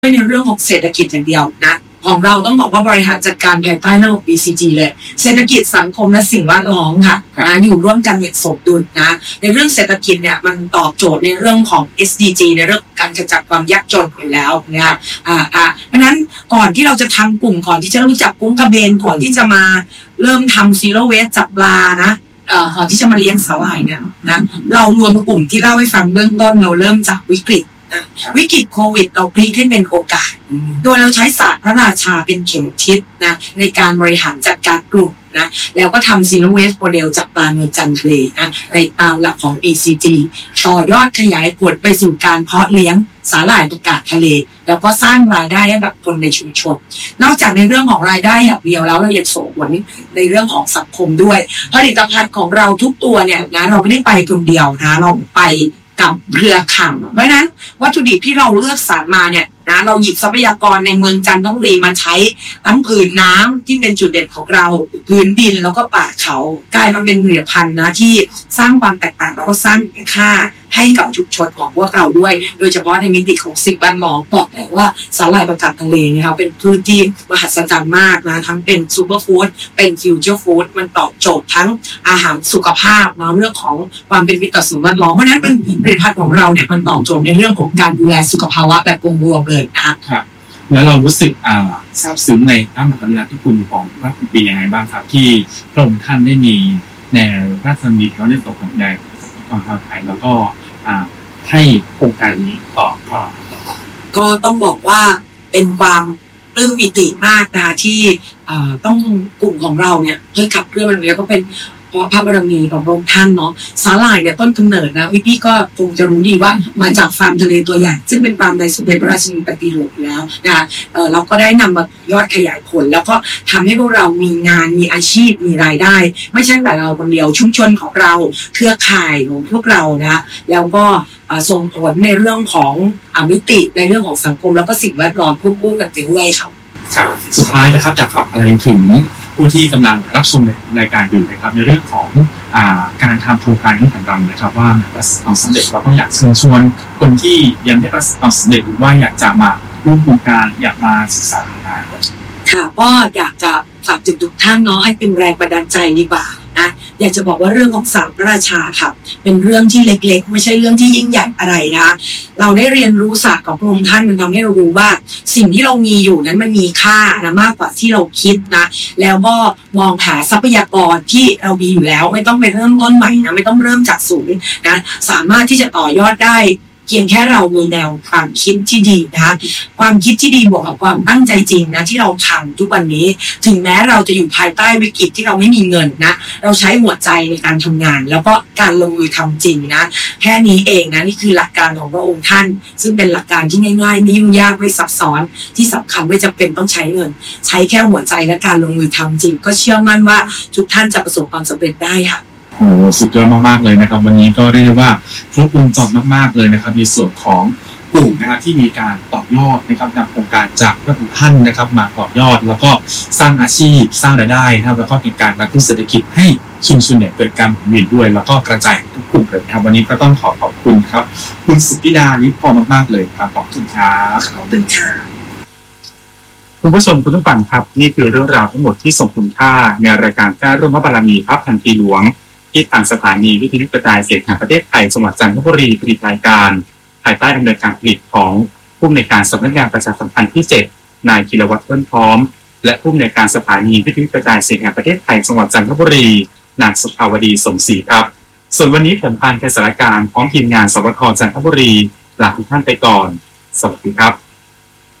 ในเรื่องของเศรษฐกิจอย่างเดียวนะของเราต้องบอกว่าบริหารจัดการภายใต้ระบบ BCG เลยเศรษฐกิจสังคมและสิ่งแวดล้อมค่ะอยู่ร่วมกันอย่างสมดุลนะในเรื่องเศรษฐกิจเนี่ยมันตอบโจทย์ในเรื่องของ SDG ในเรื่องการขจัดความยากจนอยู่แล้วนะครับเพราะนั้นก่อนที่เราจะทำกลุ่มก่อนที่จะรู้จักกุ้งกระเบนก่อนที่จะมาเริ่มทำ Zero Waste จับปลานะก่อนที่จะมาเลี้ยงสาหร่ายเนี่ยนะเรารวมกลุ่มที่เล่าให้ฟังเบื้องต้นเราเริ่มจากวิกฤตโควิดเราพลิกให้เป็นโอกาสโดยเราใช้ศาสตร์พระราชาเป็นเข็มทิศนะในการบริหารจัดการกลุ่มนะแล้วก็ทำ Zero Waste Model จากปลาเนื้อจันทร์ทะเลนะในตามหลักของ BCG ต่อยอดขยายผลไปสู่การเพาะเลี้ยงสาหร่ายประกาศทะเลแล้วก็สร้างรายได้ให้กับคนในชุมชนนอกจากในเรื่องของรายได้อย่างเดียวแล้วเรายังส่งผลในเรื่องของสังคมด้วยผลิตภัณฑ์ของเราทุกตัวเนี่ยนะเราไม่ได้ไปคนเดียวนะเราไปกับเครือข่ายเพราะฉะนั้นวัตถุดิบที่เราเลือกสรรมาเนี่ยนะเราหยิบทรัพยากรในเมืองจันทบุรีมาใช้ทั้งผืนน้ำที่เป็นจุดเด่นของเราผืนดินแล้วก็ป่าเขากลายมาเป็นผลิตภัณฑ์นะที่สร้างความแตกต่างแล้วก็สร้างค่าให้กับชุมชนของพวกเราด้วยโดยเฉพาะในมิติของสิ่งแวดล้อมบอกเลยว่าสาหร่ายประกาศทะเลนะครับเป็นพืชที่มหัศจรรย์มากนะทั้งเป็นซูเปอร์ฟู้ดเป็นฟิวเจอร์ฟู้ดมันตอบโจทย์ทั้งอาหารสุขภาพนะเรื่องของความเป็นมิตรต่อสิ่งแวดล้อมเพราะนั้นเป็นผลิตภัณฑ์ของเราเนี่ยมันตอบโจทย์ในเรื่องของการดูแลสุขภาวะแบบรวมเลยนะครับแล้วเรารู้สึกซาบซึ้งในพระมหากรุณาธิคุณของพระคุณเป็นยังไงบ้างครับที่พระองค์ท่านได้มีแนวพระราชดำริเขาได้ตกผลึกในความท้าทายแล้วก็ให้โครงการนี้ต่อก็ต้องบอกว่าเป็นความปลื้มปิติมากนะที่ต้องกลุ่มของเราเนี่ยเพื่อขับเคลื่อนมันแล้วก็เป็นเพราะพระบารมีของพระองค์ท่านเนาะสาหร่ายเนี่ยต้นกำเนิดนะพี่ก็คงจะรู้ดีว่ามาจากฟาร์มทะเลตัวใหญ่ซึ่งเป็นฟาร์มในสมเด็จพระราชินีปฏิรูปแล้วนะเราก็ได้นำมายอดขยายผลแล้วก็ทำให้พวกเรามีงานมีอาชีพมีรายได้ไม่ใช่แต่เราคนเดียวชุมชนของเราเครือข่ายของพวกเรานะแล้วก็ส่งผลในเรื่องของมิติในเรื่องของสังคมแล้วก็สิ่งแวดล้อมควบคู่กันไปด้วยครับสุดท้ายนะครับจะฝากอะไรถึงผู้ที่กำลังรับชมรายการอยู่นะครับในเรื่องของการทำโครงการนี้ของเรานะครับว่าประสบความสำเร็จเราต้องอยากเชิญชวนคนที่ยังไม่ประสบความสำเร็จหรือว่าอยากจะมาร่วมโครงการอยากมาศึกษางานค่ะก็อยากจะฝากถึงทุกท่านเนาะให้เป็นแรงบันดาลใจดีกว่านะอยากจะบอกว่าเรื่องของศาสตร์พระราชาค่ะเป็นเรื่องที่เล็กๆไม่ใช่เรื่องที่ยิ่งใหญ่อะไรนะเราได้เรียนรู้ศาสตร์ของพระองค์ท่านมันทำให้เรารู้ว่าสิ่งที่เรามีอยู่นั้นมันมีค่านะมากกว่าที่เราคิดนะแล้วก็มองหาทรัพยากรที่เรามีอยู่แล้วไม่ต้องไปเริ่มต้นใหม่นะไม่ต้องเริ่มจากศูนย์นะสามารถที่จะต่อยอดได้เพียงแค่เรามีแนวความคิดที่ดีนะความคิดที่ดีบวกกับความตั้งใจจริงนะที่เราทำทุกวันนี้ถึงแม้เราจะอยู่ภายใต้วิกฤตที่เราไม่มีเงินนะเราใช้หัวใจในการทำงานแล้วก็การลงมือทำจริงนะแค่นี้เองนะนี่คือหลักการของพระองค์ท่านซึ่งเป็นหลักการที่ง่ายๆไม่ยุ่งยากไม่ซับซ้อนที่สำคัญไม่จำเป็นต้องใช้เงินใช้แค่หัวใจและการลงมือทำจริงก็เชื่อมั่นว่าทุกท่านจะประสบความสำเร็จได้ค่ะโอ้สุดยอดมากๆเลยนะครับวันนี้ก็เรียกว่าครบวงจรมากๆเลยนะครับในส่วนของกลุ่มนะครับที่มีการต่อยอดนะครับนำโครงการจากพระองค์ท่านนะครับมาต่อยอดแล้วก็สร้างอาชีพสร้างรายได้นะครับแล้วก็เป็นการกระตุ้นเศรษฐกิจให้ชุมชนเนี่ยเกิดการหมุนเวียนด้วยแล้วก็กระจายทุกกลุ่มเลยครับวันนี้ก็ต้องขอบคุณครับคุณสุธิดาลิปพอมากๆเลยครับขอบคุณครับขอบคุณค่ะคุณผู้ชมคุณผู้ฟังครับนี่คือเรื่องราวทั้งหมดที่ส่งคุณค่าในรายการแก้ร่วมพระบารมีพระพันปีหลวงที่ทางสถานีวิทยุกระจายเสียงแห่งประเทศไทยจังหวัดจันทบุรีผลิตรายการภายใต้ดำเนินการผลิตของผู้อำนวยการสำนักงานประชาสัมพันธ์ที่ 7นายธีรวัฒน์เพิ่มพร้อมและผู้อำนวยการสถานีวิทยุกระจายเสียงแห่งประเทศไทยจังหวัดจันทบุรีนางสุภาวดีสมศรีครับส่วนวันนี้ผมพานแกษรการพร้อมทีมงานสวทจันทบุรีลาทุกท่านไปก่อนสวัสดีครับ